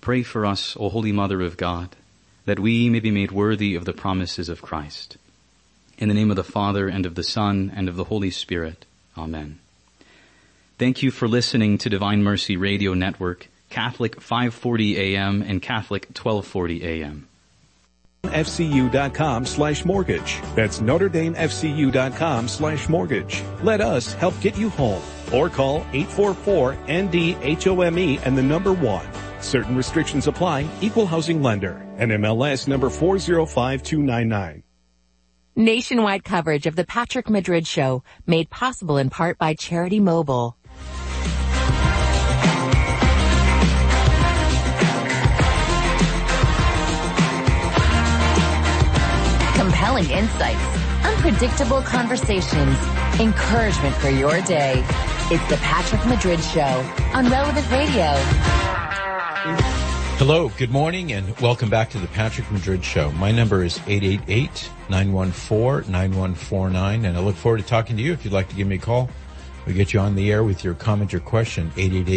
Pray for us, O Holy Mother of God, that we may be made worthy of the promises of Christ. In the name of the Father, and of the Son, and of the Holy Spirit. Amen. Thank you for listening to Divine Mercy Radio Network, Catholic 540 AM and Catholic 1240 AM. FCU.com/mortgage. That's NotreDameFCU.com/mortgage. Let us help get you home. Or call 844-ND-HOME and the number 1. Certain restrictions apply. Equal housing lender. NMLS number 405299. Nationwide coverage of the Patrick Madrid Show, made possible in part by Charity Mobile. Compelling insights, unpredictable conversations, encouragement for your day. It's the Patrick Madrid Show on Relevant Radio. Hello, good morning, and welcome back to the Patrick Madrid Show. My number is 888-914-9149, and I look forward to talking to you. If you'd like to give me a call, we'll get you on the air with your comment or question,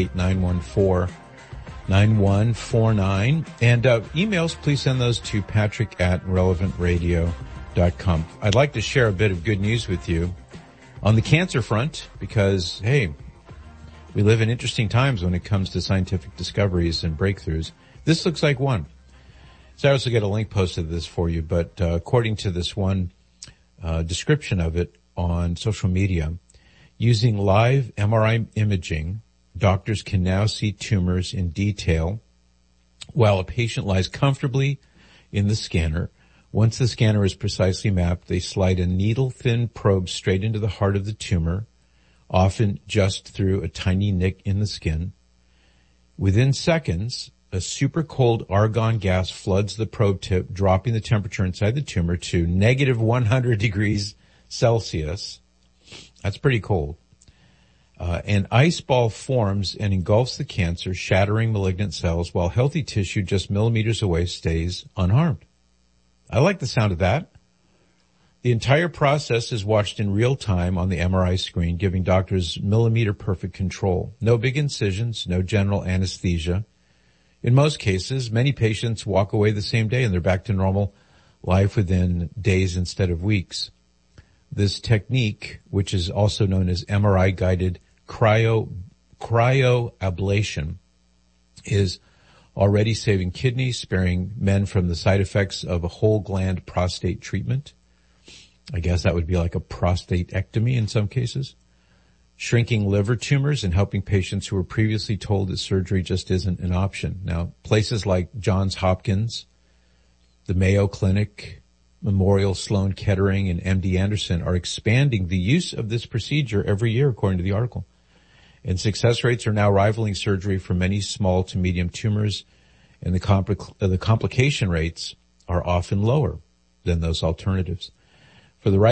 888-914-9149. And emails, please send those to patrick@relevantradio.com. I'd like to share a bit of good news with you on the cancer front because, hey, we live in interesting times when it comes to scientific discoveries and breakthroughs. This looks like one. So I also get a link posted to this for you, but according to this one description of it on social media, using live MRI imaging, doctors can now see tumors in detail while a patient lies comfortably in the scanner. Once the scanner is precisely mapped, they slide a needle-thin probe straight into the heart of the tumor, often just through a tiny nick in the skin. Within seconds, a super cold argon gas floods the probe tip, dropping the temperature inside the tumor to negative 100 degrees Celsius. That's pretty cold. An ice ball forms and engulfs the cancer, shattering malignant cells, while healthy tissue just millimeters away stays unharmed. I like the sound of that. The entire process is watched in real time on the MRI screen, giving doctors millimeter perfect control. No big incisions, no general anesthesia. In most cases, many patients walk away the same day and they're back to normal life within days instead of weeks. This technique, which is also known as MRI-guided cryoablation, is already saving kidneys, sparing men from the side effects of a whole gland prostate treatment. I guess that would be like a prostatectomy in some cases. Shrinking liver tumors and helping patients who were previously told that surgery just isn't an option. Now, places like Johns Hopkins, the Mayo Clinic, Memorial Sloan Kettering, and MD Anderson are expanding the use of this procedure every year, according to the article. And success rates are now rivaling surgery for many small to medium tumors, and the complication rates are often lower than those alternatives. For the right